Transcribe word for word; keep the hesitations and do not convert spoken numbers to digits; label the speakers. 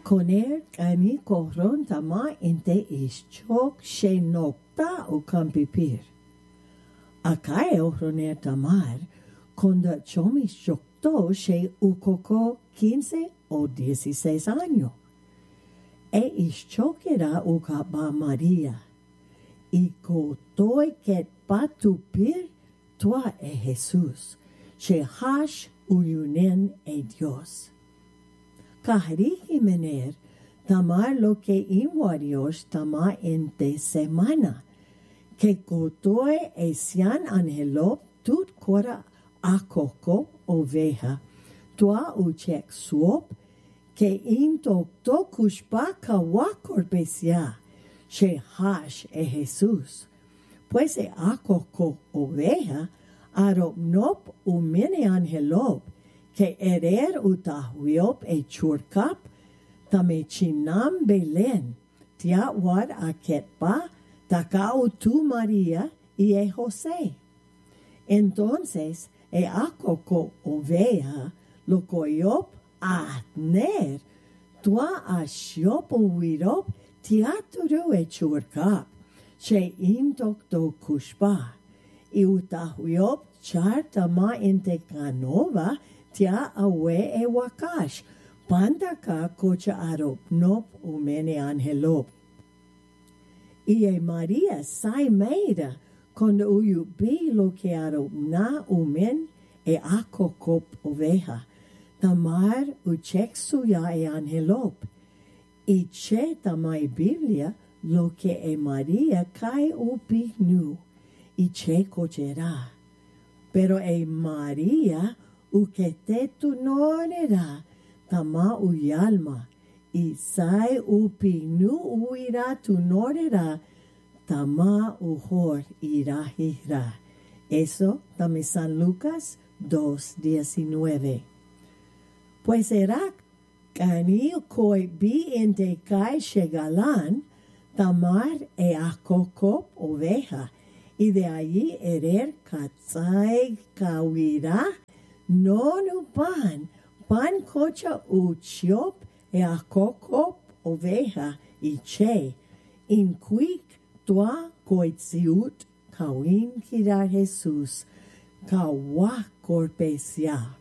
Speaker 1: Koner kani kohron tama inte ischok she nokta u kampipir. Akae ohroner tamar, konda chomi shokto she ukoko quince o dieciséis años. E ischokera ukaba María. Y kotoi ket patupir tua e Jesús, she hash uyunen e Dios. Kahari mener, tamar lo que inwarios tama en te semana, que kotoe e sian angelop tut kora akoko oveja, tua uchek suop, que in tokto kushpa kawakor besia, she hash e Jesús. Pues e akoko oveja, arop nop umene angelop, que erer utahuiop e churkap, tame chinam belen, tia wad aketpa, takao tu María y e José. Entonces, e akoko oveja, lo koyop atner, tua ashiop uirop, tia turu e churkap, she intok do kushpa, y utahuiop char tama inte kanova, tia awe e wakash, pandaka kocha arop nop umene angelop. Y e María sai meida, konda uyu bi lo que arop na umen e akokop oveja, tamar uchek suya e angelop. Y che tamai Biblia lo que e María kai upi nu, y che cochera. Pero e María ukete tu norera, tama uyalma, y sai upi nu uira tu norera, tama uhor ira hira. Eso tame San Lucas dos diecinueve. Pues era cani koi bi ente kai shegalan, tamar e akokop oveja, y de allí erer katzai kawira, non u pan, pan kocha uchiop e akokop oveja y che, in quic tua koitziut kawin kira Jesus, kawa korpesia.